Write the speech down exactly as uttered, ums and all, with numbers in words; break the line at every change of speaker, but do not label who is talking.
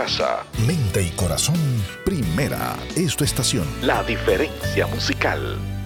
casa.
Mente y corazón, primera. Es tu estación.
La diferencia musical.